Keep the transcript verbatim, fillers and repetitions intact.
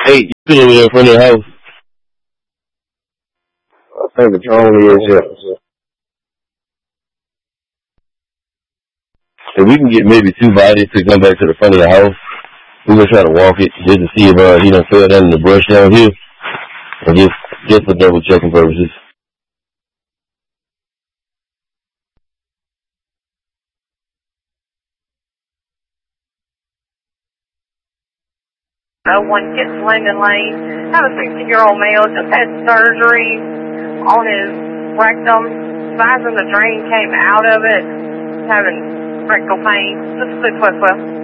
Hey, you still over there in front of the house? I think the drone is, yeah. If we can get maybe two bodies to come back to the front of the house, we're gonna try to walk it just to see if uh, he done fell down in the brush down here. And just, just for double checking purposes. oh one Kids Linden Lane. Have a sixty-year-old male just had surgery on his rectum. Advising the drain came out of it. Having rectal pain. This is six West West.